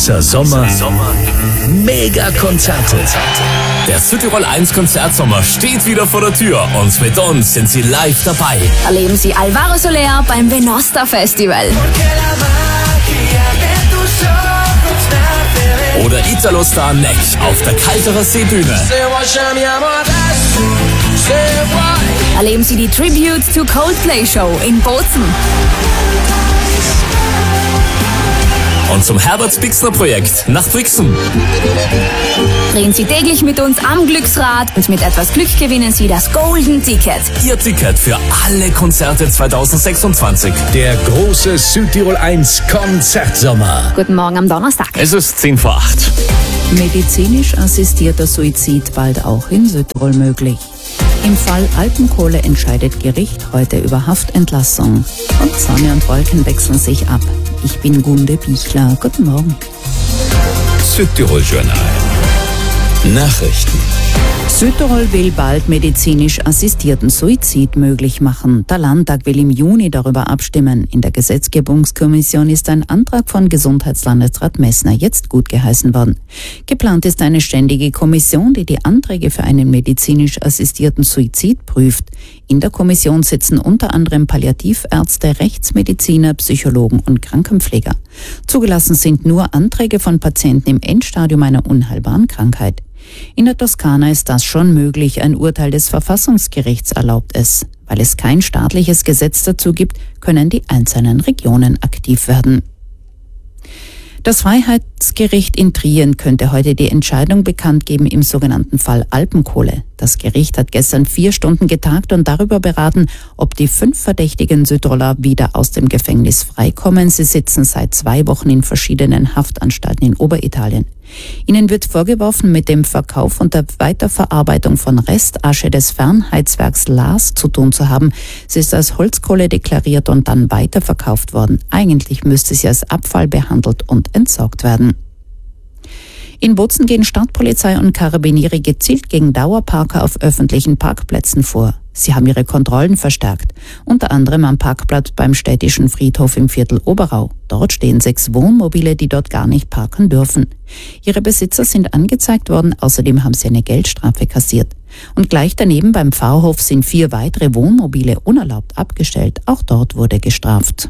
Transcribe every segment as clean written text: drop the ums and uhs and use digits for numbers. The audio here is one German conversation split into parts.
Dieser Sommer Mega-Konzerte. Der Südtirol 1 Konzertsommer steht wieder vor der Tür und mit uns sind Sie live dabei. Erleben Sie Alvaro Soler beim Venosta Festival. Oder Italo-Star Neck auf der Kalterer Seebühne. Erleben Sie die Tribute to Coldplay Show in Bozen. Und zum Herbert-Bixner-Projekt nach Brixen. Drehen Sie täglich mit uns am Glücksrad und mit etwas Glück gewinnen Sie das Golden Ticket. Ihr Ticket für alle Konzerte 2026. Der große Südtirol 1 Konzertsommer. Guten Morgen am Donnerstag. Es ist 7:08. Medizinisch assistierter Suizid bald auch in Südtirol möglich. Im Fall Alpenkohle entscheidet Gericht heute über Haftentlassung. Und Sonne und Wolken wechseln sich ab. Ich bin Gunde Bichler. Guten Morgen. Südtirol Journal. Nachrichten. Südtirol will bald medizinisch assistierten Suizid möglich machen. Der Landtag will im Juni darüber abstimmen. In der Gesetzgebungskommission ist ein Antrag von Gesundheitslandesrat Messner jetzt gutgeheißen worden. Geplant ist eine ständige Kommission, die die Anträge für einen medizinisch assistierten Suizid prüft. In der Kommission sitzen unter anderem Palliativärzte, Rechtsmediziner, Psychologen und Krankenpfleger. Zugelassen sind nur Anträge von Patienten im Endstadium einer unheilbaren Krankheit. In der Toskana ist das schon möglich. Ein Urteil des Verfassungsgerichts erlaubt es. Weil es kein staatliches Gesetz dazu gibt, können die einzelnen Regionen aktiv werden. Das Freiheitsgericht in Trien könnte heute die Entscheidung bekannt geben im sogenannten Fall Alpenkohle. Das Gericht hat gestern 4 Stunden getagt und darüber beraten, ob die 5 verdächtigen Südtiroler wieder aus dem Gefängnis freikommen. Sie sitzen seit 2 Wochen in verschiedenen Haftanstalten in Oberitalien. Ihnen wird vorgeworfen, mit dem Verkauf und der Weiterverarbeitung von Restasche des Fernheizwerks Lars zu tun zu haben. Sie ist als Holzkohle deklariert und dann weiterverkauft worden. Eigentlich müsste sie als Abfall behandelt und entsorgt werden. In Bozen gehen Stadtpolizei und Karabiniere gezielt gegen Dauerparker auf öffentlichen Parkplätzen vor. Sie haben ihre Kontrollen verstärkt, unter anderem am Parkplatz beim städtischen Friedhof im Viertel Oberau. Dort stehen 6 Wohnmobile, die dort gar nicht parken dürfen. Ihre Besitzer sind angezeigt worden, außerdem haben sie eine Geldstrafe kassiert. Und gleich daneben beim Pfarrhof sind 4 weitere Wohnmobile unerlaubt abgestellt. Auch dort wurde gestraft.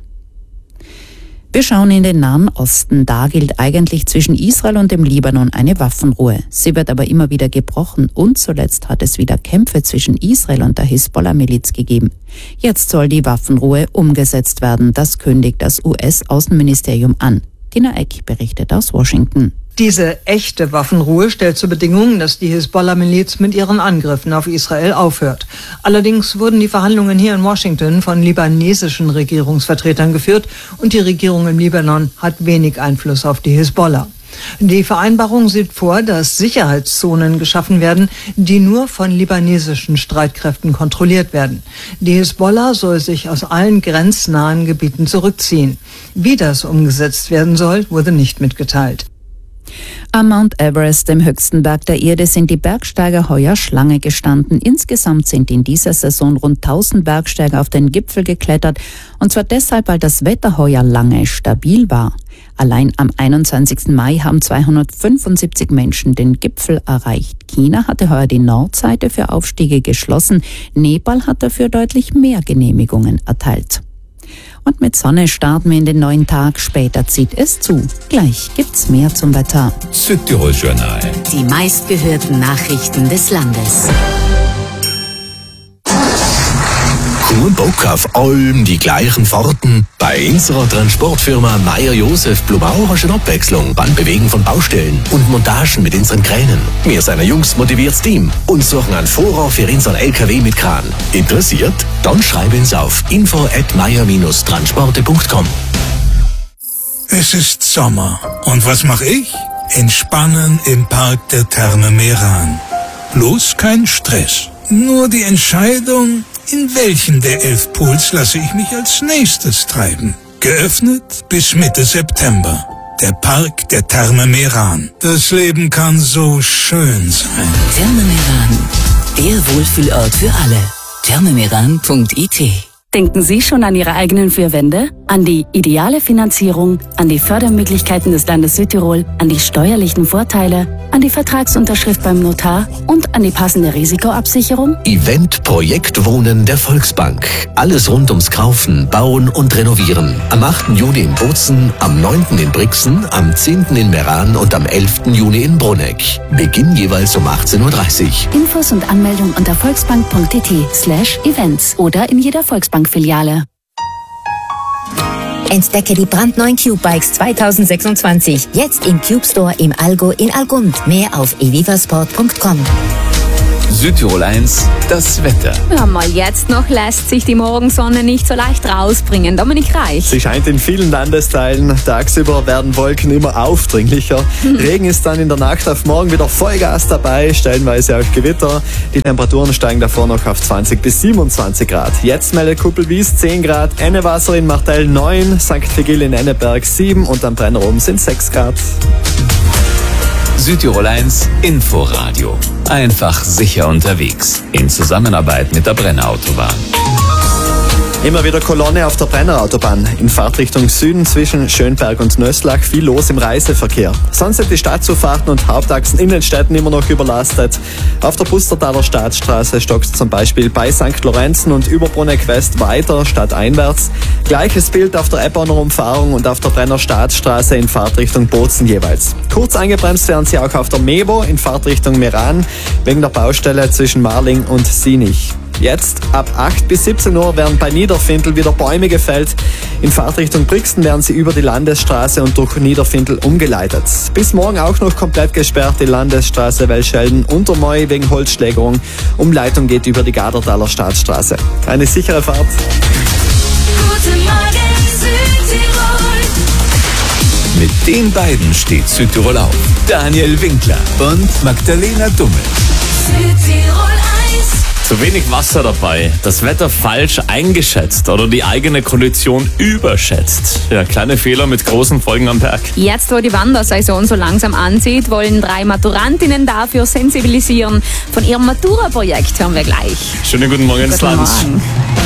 Wir schauen in den Nahen Osten. Da gilt eigentlich zwischen Israel und dem Libanon eine Waffenruhe. Sie wird aber immer wieder gebrochen und zuletzt hat es wieder Kämpfe zwischen Israel und der Hisbollah-Miliz gegeben. Jetzt soll die Waffenruhe umgesetzt werden. Das kündigt das US-Außenministerium an. Tina Eck berichtet aus Washington. Diese echte Waffenruhe stellt zur Bedingung, dass die Hisbollah-Miliz mit ihren Angriffen auf Israel aufhört. Allerdings wurden die Verhandlungen hier in Washington von libanesischen Regierungsvertretern geführt und die Regierung im Libanon hat wenig Einfluss auf die Hisbollah. Die Vereinbarung sieht vor, dass Sicherheitszonen geschaffen werden, die nur von libanesischen Streitkräften kontrolliert werden. Die Hisbollah soll sich aus allen grenznahen Gebieten zurückziehen. Wie das umgesetzt werden soll, wurde nicht mitgeteilt. Am Mount Everest, dem höchsten Berg der Erde, sind die Bergsteiger heuer Schlange gestanden. Insgesamt sind in dieser Saison rund 1000 Bergsteiger auf den Gipfel geklettert. Und zwar deshalb, weil das Wetter heuer lange stabil war. Allein am 21. Mai haben 275 Menschen den Gipfel erreicht. China hatte heuer die Nordseite für Aufstiege geschlossen. Nepal hat dafür deutlich mehr Genehmigungen erteilt. Und mit Sonne starten wir in den neuen Tag. Später zieht es zu. Gleich gibt's mehr zum Wetter. Südtirol Journal. Die meistgehörten Nachrichten des Landes. Komm Bock auf allem die gleichen Fahrten? Bei unserer Transportfirma Meier-Josef Blumau hast du eine Abwechslung beim Bewegen von Baustellen und Montagen mit unseren Kränen. Wir sind ein jungs motiviertes Team und suchen einen Fahrer für unseren LKW mit Kran. Interessiert? Dann schreib uns auf info@meier-transporte.com. Es ist Sommer. Und was mache ich? Entspannen im Park der Therme Meran. Bloß kein Stress. Nur die Entscheidung, in welchen der 11 Pools lasse ich mich als nächstes treiben. Geöffnet bis Mitte September. Der Park der Therme Meran. Das Leben kann so schön sein. Therme Meran, der Wohlfühlort für alle. thermemeran.it Denken Sie schon an Ihre eigenen 4 Wände? An die ideale Finanzierung, an die Fördermöglichkeiten des Landes Südtirol, an die steuerlichen Vorteile, an die Vertragsunterschrift beim Notar und an die passende Risikoabsicherung? Event Projekt Wohnen der Volksbank. Alles rund ums Kaufen, Bauen und Renovieren. Am 8. Juni in Bozen, am 9. in Brixen, am 10. in Meran und am 11. Juni in Bruneck. Beginn jeweils um 18:30 Uhr. Infos und Anmeldung unter volksbank.tt/events oder in jeder Volksbank-Filiale. Entdecke die brandneuen Cube-Bikes 2026. Jetzt im Cube Store im Allgäu in Algund. Mehr auf evivasport.com. Südtirol 1, das Wetter. Ja, mal jetzt noch lässt sich die Morgensonne nicht so leicht rausbringen. Dominik Reich. Sie scheint in vielen Landesteilen. Tagsüber werden Wolken immer aufdringlicher. Regen ist dann in der Nacht auf morgen wieder Vollgas dabei, stellenweise auch Gewitter. Die Temperaturen steigen davor noch auf 20 bis 27 Grad. Jetzt meldet Kuppelwies 10 Grad, Ennewasser in Martell 9, St. Vigil in Enneberg 7 und am Brenner oben sind 6 Grad. Südtirol 1, Inforadio. Einfach sicher unterwegs. In Zusammenarbeit mit der Brennerautobahn. Immer wieder Kolonne auf der Brennerautobahn. In Fahrtrichtung Süden zwischen Schönberg und Nöslach viel los im Reiseverkehr. Sonst sind die Stadtzufahrten und Hauptachsen in den Städten immer noch überlastet. Auf der Pustertaler Staatsstraße stockt es zum Beispiel bei St. Lorenzen und über Bruneck West weiter stadteinwärts. Gleiches Bild auf der Eppauner Umfahrung und auf der Brenner Staatsstraße in Fahrtrichtung Bozen jeweils. Kurz eingebremst werden sie auch auf der Mevo in Fahrtrichtung Meran wegen der Baustelle zwischen Marling und Sinich. Jetzt ab 8 bis 17 Uhr werden bei Niederfindl wieder Bäume gefällt. In Fahrtrichtung Brixen werden sie über die Landesstraße und durch Niederfindl umgeleitet. Bis morgen auch noch komplett gesperrt die Landesstraße Welschelden-Untermoy wegen Holzschlägerung. Umleitung geht über die Gadertaler Staatsstraße. Eine sichere Fahrt. Guten Morgen Südtirol. Mit den beiden steht Südtirol auf. Daniel Winkler und Magdalena Dummel. Südtirol 1. Zu wenig Wasser dabei, das Wetter falsch eingeschätzt oder die eigene Kondition überschätzt. Ja, kleine Fehler mit großen Folgen am Berg. Jetzt, wo die Wandersaison so langsam anzieht, wollen 3 Maturantinnen dafür sensibilisieren. Von ihrem Matura-Projekt hören wir gleich. Schönen guten Morgen ins Land. Morgen.